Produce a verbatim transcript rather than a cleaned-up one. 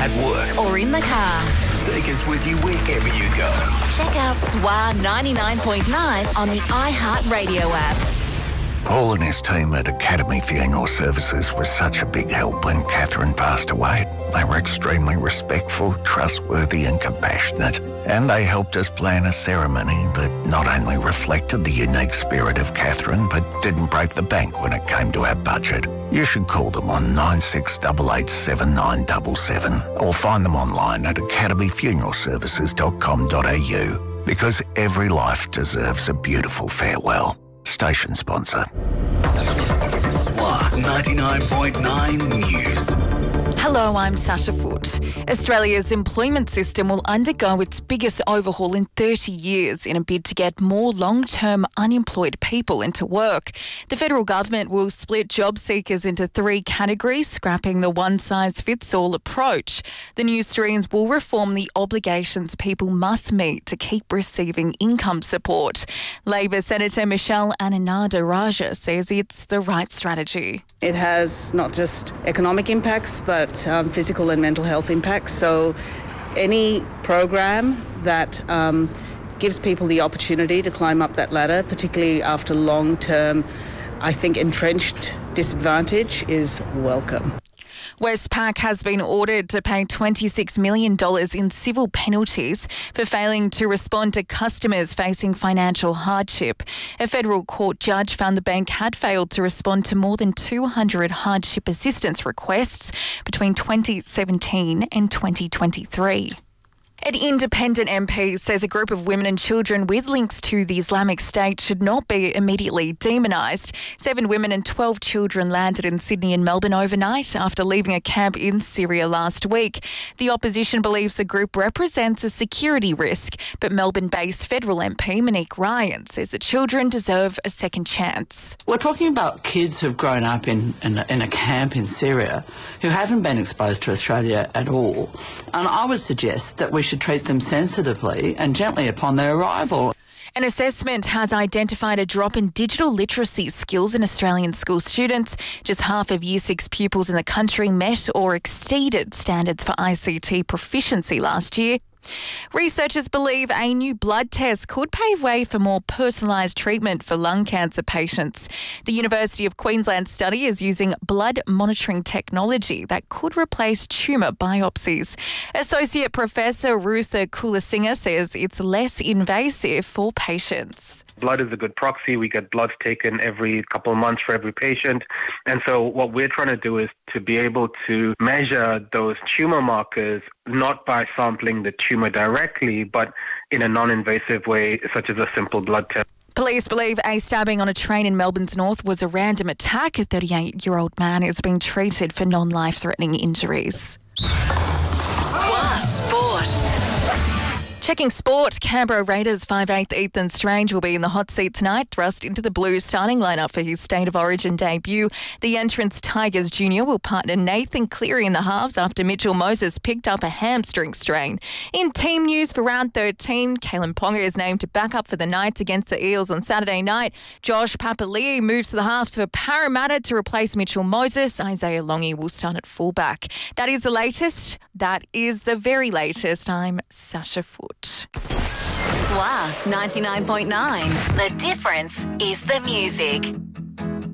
at work, or in the car. take us with you wherever you go. Check out S W A ninety-nine point nine on the iHeartRadio app. Paul and his team at Academy Funeral Services was such a big help when Catherine passed away. They were extremely respectful, trustworthy and compassionate, and they helped us plan a ceremony that not only reflected the unique spirit of Catherine, but didn't break the bank when it came to our budget. You should call them on nine six eight eight seven nine seven seven or find them online at academy funeral services dot com dot a u, because every life deserves a beautiful farewell. Station sponsor. S W A ninety-nine point nine News. Hello, I'm Sasha Foote. Australia's employment system will undergo its biggest overhaul in thirty years in a bid to get more long-term unemployed people into work. The federal government will split job seekers into three categories, scrapping the one-size-fits-all approach. The new streams will reform the obligations people must meet to keep receiving income support. Labor Senator Michelle Ananda-Rajah says it's the right strategy. It has not just economic impacts, but um, physical and mental health impacts. So any program that um, gives people the opportunity to climb up that ladder, particularly after long-term, I think, entrenched disadvantage, is welcome. Westpac has been ordered to pay twenty-six million dollars in civil penalties for failing to respond to customers facing financial hardship. A federal court judge found the bank had failed to respond to more than two hundred hardship assistance requests between twenty seventeen and twenty twenty-three. An independent M P says a group of women and children with links to the Islamic State should not be immediately demonised. Seven women and twelve children landed in Sydney and Melbourne overnight after leaving a camp in Syria last week. The opposition believes the group represents a security risk, but Melbourne-based federal M P Monique Ryan says the children deserve a second chance. We're talking about kids who've grown up in, in, in a camp in Syria who haven't been exposed to Australia at all. And I would suggest that we should treat them sensitively and gently upon their arrival. An assessment has identified a drop in digital literacy skills in Australian school students. Just half of Year six pupils in the country met or exceeded standards for I C T proficiency last year. Researchers believe a new blood test could pave way for more personalised treatment for lung cancer patients. The University of Queensland study is using blood monitoring technology that could replace tumour biopsies. Associate Professor Rutha Kulasinghe says it's less invasive for patients. Blood is a good proxy. We get bloods taken every couple of months for every patient. And so what we're trying to do is to be able to measure those tumour markers, not by sampling the tumour directly, but in a non-invasive way, such as a simple blood test. Police believe a stabbing on a train in Melbourne's north was a random attack. A thirty-eight-year-old man is being treated for non-life-threatening injuries. S W A Sport. Checking sport, Canberra Raiders five eighth Ethan Strange will be in the hot seat tonight, thrust into the Blues starting lineup for his State of Origin debut. The entrance Tigers Junior will partner Nathan Cleary in the halves after Mitchell Moses picked up a hamstring strain. In team news for round thirteen, Kalen Ponga is named to back up for the Knights against the Eels on Saturday night. Josh Papali'i moves to the halves for Parramatta to replace Mitchell Moses. Isaiah Longy will start at fullback. That is the latest. That is the very latest. I'm Sasha Foote. S W A ninety-nine point nine. The difference is the music.